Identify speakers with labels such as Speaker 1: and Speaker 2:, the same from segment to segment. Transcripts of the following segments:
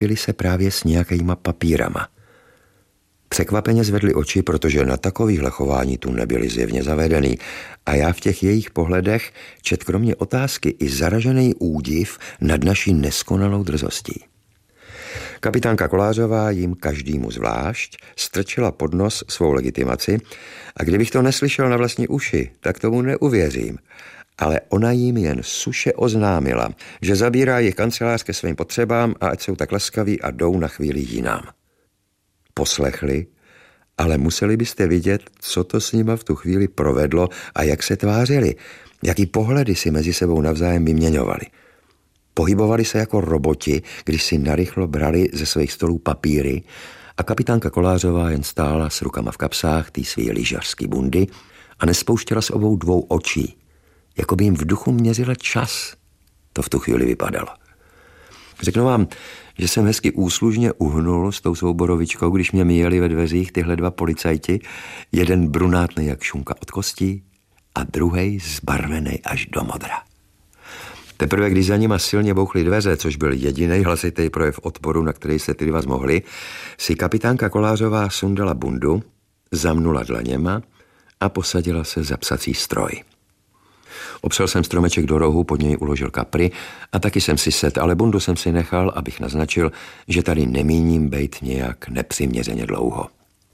Speaker 1: byli se právě s nějakýma papírama. Překvapeně zvedli oči, protože na takovýhle chování tu nebyli zjevně zavedený a já v těch jejich pohledech čet kromě otázky i zaražený údiv nad naší neskonalou drzostí. Kapitánka Kolářová jim každému zvlášť strčila pod nos svou legitimaci a kdybych to neslyšel na vlastní uši, tak tomu neuvěřím. Ale ona jim jen suše oznámila, že zabírá jejich kancelář ke svým potřebám a ať jsou tak laskaví a jdou na chvíli jinam. Poslechli, ale museli byste vidět, co to s nima v tu chvíli provedlo a jak se tvářili, jaký pohledy si mezi sebou navzájem vyměňovali. Pohybovali se jako roboti, když si narychlo brali ze svých stolů papíry a kapitánka Kolářová jen stála s rukama v kapsách té svý lyžařský bundy a nespouštěla z obou dvou očí, jako by jim v duchu měřila čas. To v tu chvíli vypadalo. Řeknu vám, že jsem hezky úslužně uhnul s tou svou borovičkou, když mě míjeli ve dveřích tyhle dva policajti, jeden brunátnej jak šunka od kostí a druhej zbarvenej až do modra. Teprve, když za nima silně bouchly dveře, což byl jediný hlasitý projev odporu, na který se ty dva zmohli, si kapitánka Kolářová sundala bundu, zamnula dlaněma a posadila se za psací stroj. Opřel jsem stromeček do rohu, pod něj uložil kapry a taky jsem si sedl, ale bundu jsem si nechal, abych naznačil, že tady nemíním bejt nějak nepřiměřeně dlouho.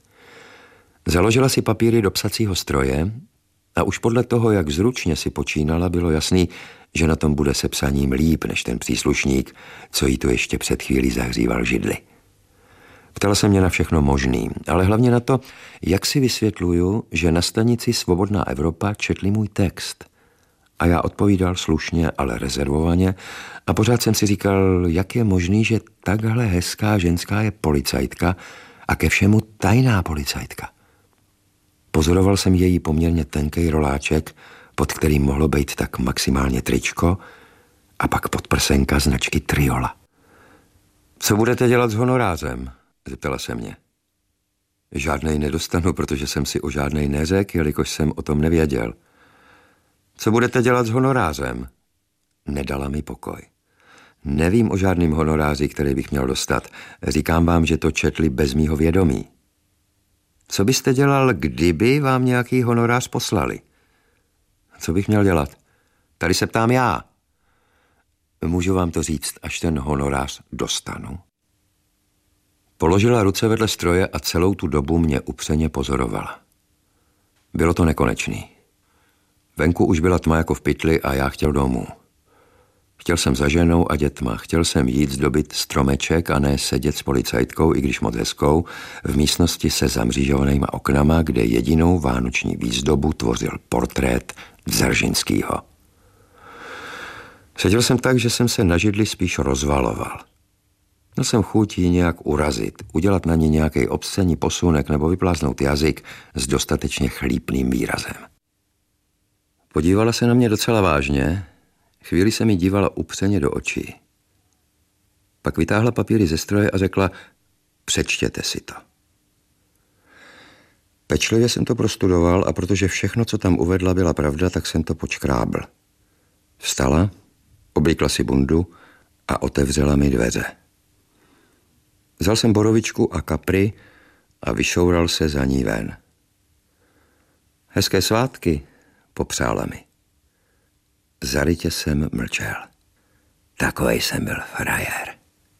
Speaker 1: Založila si papíry do psacího stroje a už podle toho, jak zručně si počínala, bylo jasný, že na tom bude se psaním líp než ten příslušník, co jí tu ještě před chvílí zahříval židli. Ptala se mě na všechno možný, ale hlavně na to, jak si vysvětluju, že na stanici Svobodná Evropa četli můj text. A já odpovídal slušně, ale rezervovaně a pořád jsem si říkal, jak je možný, že takhle hezká ženská je policajtka a ke všemu tajná policajtka. Pozoroval jsem její poměrně tenkej roláček, pod kterým mohlo být tak maximálně tričko a pak podprsenka značky Triola. Co budete dělat s honorářem? Zeptala se mě. Žádnej nedostanu, protože jsem si o žádnej neřekl, jelikož jsem o tom nevěděl. Co budete dělat s honorářem? Nedala mi pokoj. Nevím o žádným honoráři, který bych měl dostat. Říkám vám, že to četli bez mýho vědomí. Co byste dělal, kdyby vám nějaký honorář poslali? Co bych měl dělat? Tady se ptám já. Můžu vám to říct, až ten honorář dostanu? Položila ruce vedle stroje a celou tu dobu mě upřeně pozorovala. Bylo to nekonečný. Venku už byla tma jako v pytli a já chtěl domů. Chtěl jsem za ženou a dětma, chtěl jsem jít zdobit stromeček a ne sedět s policajtkou, i když moc hezkou, v místnosti se zamřížovanýma oknama, kde jedinou vánoční výzdobu tvořil portrét Dzeržinskýho. Seděl jsem tak, že jsem se na židli spíš rozvaloval. Měl jsem chuť ji nějak urazit, udělat na ní nějaký obscenní posunek nebo vypláznout jazyk s dostatečně chlípným výrazem. Podívala se na mě docela vážně, chvíli se mi dívala upřeně do očí. Pak vytáhla papíry ze stroje a řekla, přečtěte si to. Pečlivě jsem to prostudoval a protože všechno, co tam uvedla, byla pravda, tak jsem to počkrábl. Vstala, oblíkla si bundu a otevřela mi dveře. Vzal jsem borovičku a kapry a vyšoural se za ní ven. Hezké svátky, popřála mi. Zarytě jsem mlčel. Takovej jsem byl frajer.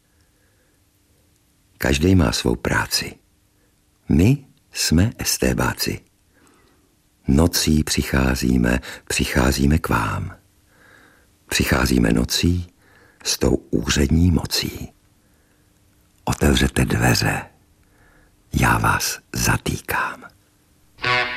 Speaker 1: Každý má svou práci. My jsme estébáci. Nocí přicházíme k vám. Přicházíme nocí s tou úřední mocí. Otevřete dveře, já vás zatýkám.